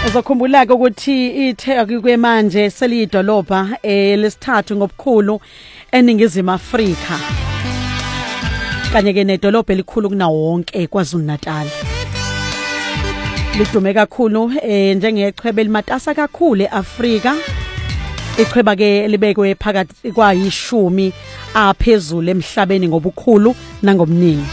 Uzokhumbula ukuthi iTheku kwemanje seliyidolobha lesithathu ngobukhulu eningizimu Afrika. Kanye ke nedolobha elikhulu kunawo wonke KwaZulu-Natal. Lidume kakhulu njengechwebe elimatasa kakhulu eAfrika. Ichweba ke libekwe phakathi kwayishumi aphezulu emhlabeni ngobukhulu nangomningi.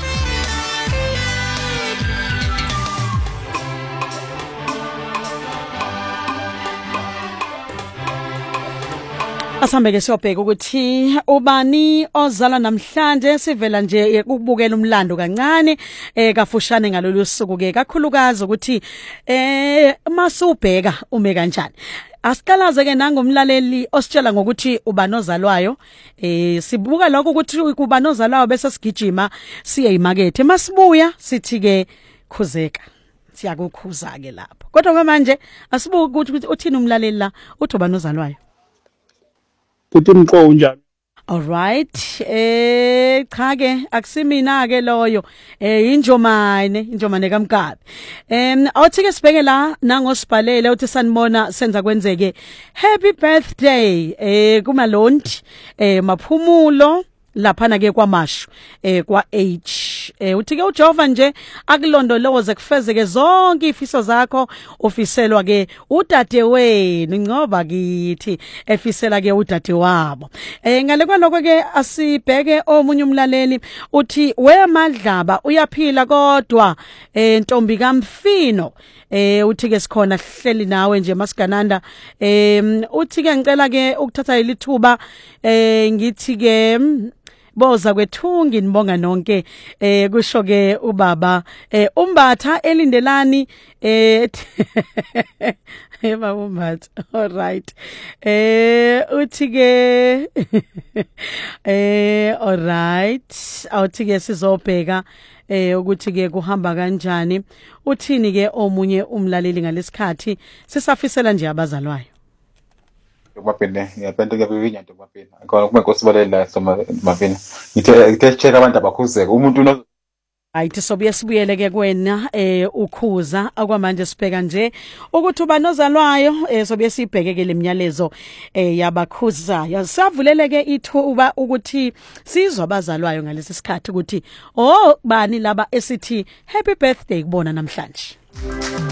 Asambe ke siyobheka ukuthi ubani ozala namhlanje sivela nje ukubukela umlando kancane kafushane ngalolu suku ke kakhulukazi ukuthi masubheka ume kanjani. Asiqalaze ke nangomlaleli ositshela ngokuthi ubani ozalwayo sibuka lokho ukuthi ubani ozalwayo bese sigijima siye emarket masibuya sithi ke khuzeka siyakukhuza ke lapho kodwa manje asibuka ukuthi uthini umlaleli la uthi ubani ozalwayo Puthi mqo njani Alright cha ke akusimina ke loyo injomane kaMkabi awuthi ke sibheke la nangosibhalele uthi sanibona senza kwenzeke happy birthday kuMalondi maphumulo laphana ke kwamashu kwa H uthi ke uJehova nje akulondoloze kufezeke zonke ifiso zakho ofiselwa ke udade wenu ngoba kithi efisela ke udade wabo ngale kwaloko ke asibheke omunye umlaleli uthi weMadlaba uyaphila kodwa ntombi kaMfino uthi ke sikhona hleli nawe nje masigananda uthi ke ngicela ke ukuthatha ilithuba ngithi ke boza kwethungi nibonga nonke kusho ke ubaba umbatha elindelani baba umbatha alright uthi ke alright awuthi ke sizobheka ukuthi ke kuhamba kanjani uthini ke omunye umlaleli ngalesikhathi sisafisela nje abazalwayo Mapene ngiyapenda ke bevinya nto mapene akona kuma nkosibaleli la so mapene ngithe check abantu abakhuzeka umuntu uno Ayithi sobuye sibuyele ke kwena ukhuza akwamanje sibheka nje ukuthi uba nozalwayo sobuye sibheke ke lemnyalezo yabakhuza yasavulele ke ithuba ukuthi sizwe abazalwayo ngalesi sikhathi ukuthi bani laba esithi happy birthday kubona namhlanje